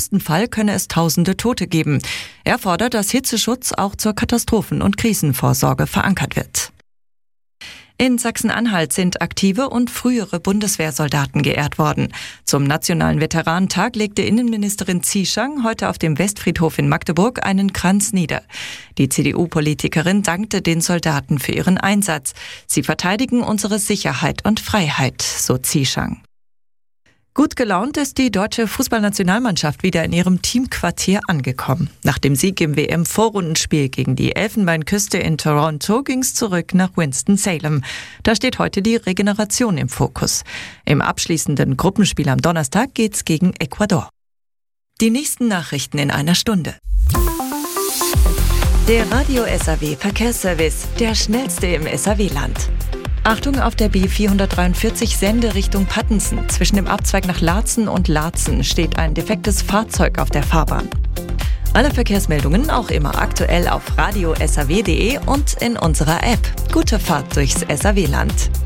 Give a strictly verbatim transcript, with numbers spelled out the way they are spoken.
schlimmsten Fall könne es tausende Tote geben. Er fordert, dass Hitzeschutz auch zur Katastrophen- und Krisenvorsorge verankert wird. In Sachsen-Anhalt sind aktive und frühere Bundeswehrsoldaten geehrt worden. Zum Nationalen Veteranentag legte Innenministerin Zieschang heute auf dem Westfriedhof in Magdeburg einen Kranz nieder. Die C D U-Politikerin dankte den Soldaten für ihren Einsatz. Sie verteidigen unsere Sicherheit und Freiheit, so Zieschang. Gut gelaunt ist die deutsche Fußballnationalmannschaft wieder in ihrem Teamquartier angekommen. Nach dem Sieg im W M-Vorrundenspiel gegen die Elfenbeinküste in Toronto ging's zurück nach Winston-Salem. Da steht heute die Regeneration im Fokus. Im abschließenden Gruppenspiel am Donnerstag geht's gegen Ecuador. Die nächsten Nachrichten in einer Stunde. Der Radio S A W Verkehrsservice, der schnellste im S A W-Land. Achtung auf der B vierhundertdreiundvierzig Sende Richtung Pattensen. Zwischen dem Abzweig nach Laatzen und Laatzen steht ein defektes Fahrzeug auf der Fahrbahn. Alle Verkehrsmeldungen auch immer aktuell auf radio s a w punkt d e und in unserer App. Gute Fahrt durchs S A W-Land.